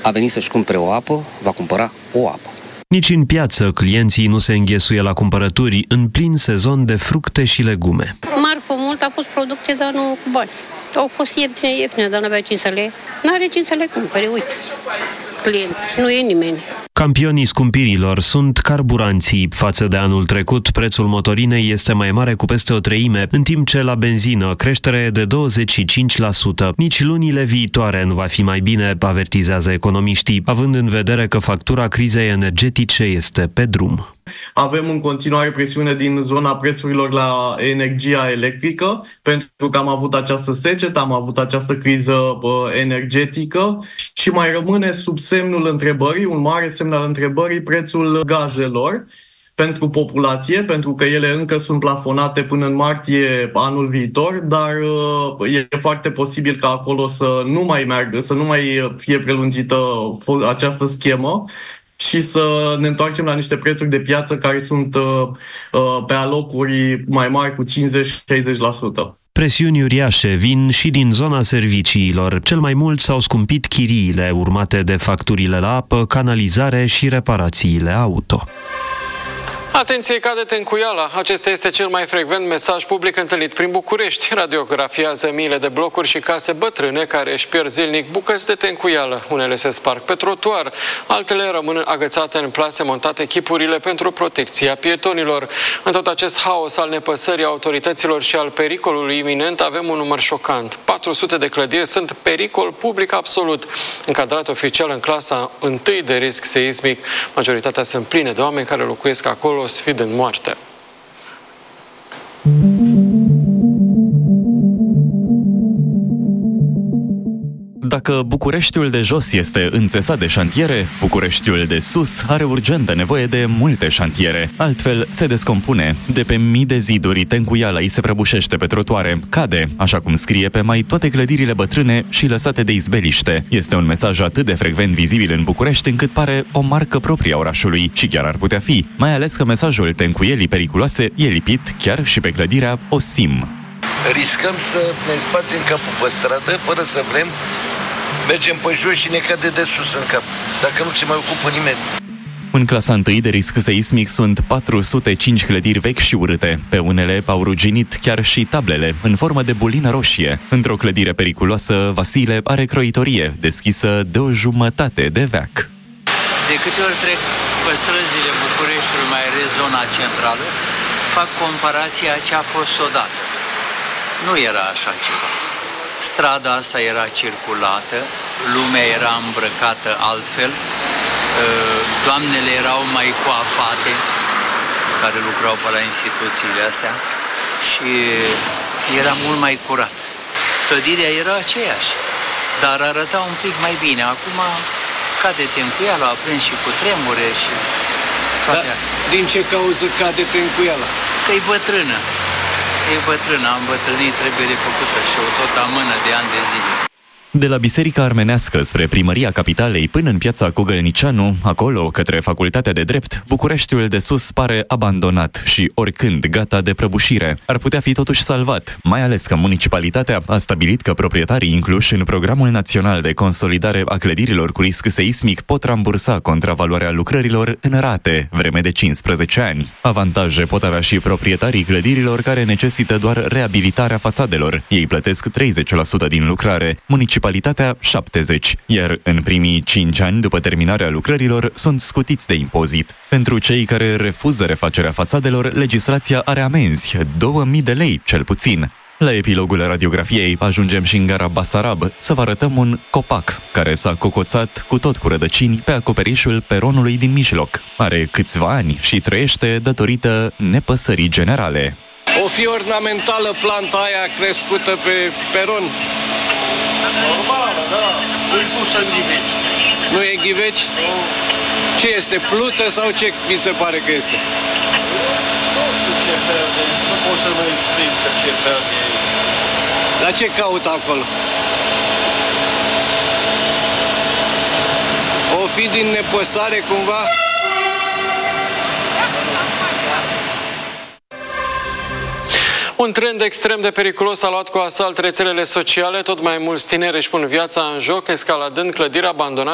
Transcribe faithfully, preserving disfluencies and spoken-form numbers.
a venit să-și cumpere o apă, va cumpăra o apă. Nici în piață clienții nu se înghesuie la cumpărături în plin sezon de fructe și legume. Marfă mult, a pus producție, dar nu cu bani. Au fost ieftine, ieftine, dar nu avea cine să le... N-are cine să le cumpere, uite. Clienți, nu e nimeni. Campionii scumpirilor sunt carburanții. Față de anul trecut, prețul motorinei este mai mare cu peste o treime, în timp ce la benzină creștere de douăzeci și cinci la sută. Nici lunile viitoare nu va fi mai bine, avertizează economiștii, având în vedere că factura crizei energetice este pe drum. Avem în continuare presiune din zona prețurilor la energia electrică, pentru că am avut această secetă, am avut această criză energetică și mai rămâne sub semnul întrebării, un mare semn al întrebării, prețul gazelor pentru populație, pentru că ele încă sunt plafonate până în martie anul viitor, dar e foarte posibil ca acolo să nu mai meargă, să nu mai fie prelungită această schemă și să ne întoarcem la niște prețuri de piață care sunt uh, uh, pe alocuri mai mari cu cincizeci-șaizeci la sută. Presiuni uriașe vin și din zona serviciilor. Cel mai mult s-au scumpit chiriile, urmate de facturile la apă, canalizare și reparațiile auto. Atenție, cade tencuiala! Acesta este cel mai frecvent mesaj public întâlnit prin București. Radiografiază miile de blocuri și case bătrâne care își pierd zilnic bucăți de tencuială. Unele se sparg pe trotuar, altele rămân agățate în plase montate chipurile pentru protecția pietonilor. În tot acest haos al nepăsării autorităților și al pericolului iminent avem un număr șocant. patru sute de clădiri sunt pericol public absolut, încadrate oficial în clasa întâi de risc seismic. Majoritatea sunt pline de oameni care locuiesc acolo, sfidând moartea. Dacă Bucureștiul de jos este înțesat de șantiere, Bucureștiul de sus are urgentă nevoie de multe șantiere. Altfel se descompune. De pe mii de ziduri, tencuiala îi se prăbușește pe trotuare, cade, așa cum scrie pe mai toate clădirile bătrâne și lăsate de izbeliște. Este un mesaj atât de frecvent vizibil în București încât pare o marcă proprie a orașului și chiar ar putea fi, mai ales că mesajul tencuielii periculoase e lipit chiar și pe clădirea Osim. Riscăm să ne spargem capul pe stradă fără să vrem. Mergem pe jos și ne cade de sus în cap, dacă nu se mai ocupă nimeni. În clasa întâi de risc seismic sunt patru sute cinci clădiri vechi și urâte. Pe unele au ruginit chiar și tablele, în formă de bulină roșie. Într-o clădire periculoasă, Vasile are croitorie, deschisă de o jumătate de veac. De câte ori trec pe străzile Bucureștiului, mai ales zona centrală, fac comparația ce a fost odată. Nu era așa ceva. Strada asta era circulată, lumea era îmbrăcată altfel, doamnele erau mai coafate, care lucrau pe la instituțiile astea, și era mult mai curat. Clădirea era aceeași, dar arăta un pic mai bine. Acum cade tencuiala, a prins și cu tremure și toate. Da, din ce cauză cade tencuiala? Că e bătrână. E bătrână, am bătrânit, trebuie refăcută și o tot amână de ani de zile. De la Biserica Armenească spre Primăria Capitalei până în piața Cogălnicianu, acolo către Facultatea de Drept, Bucureștiul de sus pare abandonat și oricând gata de prăbușire. Ar putea fi totuși salvat, mai ales că municipalitatea a stabilit că proprietarii incluși în Programul Național de Consolidare a Clădirilor cu risc seismic pot rambursa contravaloarea lucrărilor în rate, vreme de cincisprezece ani. Avantaje pot avea și proprietarii clădirilor care necesită doar reabilitarea fațadelor. Ei plătesc treizeci la sută din lucrare, municipalitatea șaptezeci la sută, iar în primii cinci ani după terminarea lucrărilor sunt scutiți de impozit. Pentru cei care refuză refacerea fațadelor, legislația are amenzi, două mii de lei cel puțin. La epilogul radiografiei ajungem și în gara Basarab să vă arătăm un copac care s-a cocoțat cu tot cu rădăcini pe acoperișul peronului din mijloc. Are câțiva ani și trăiește datorită nepăsării generale. O fi ornamentală planta aia crescută pe peron? Normală, da. Nu-i pusă în ghiveci. Nu e ghiveci? Nu. Ce este, plută sau ce vi se pare că este? Nu știu ce fel de... Nu pot să mă exprim că ce fel de... Dar ce caută acolo? O fi din nepăsare cumva? Un trend extrem de periculos a luat cu asalt rețelele sociale. Tot mai mulți tineri își pun viața în joc, escaladând clădiri abandonate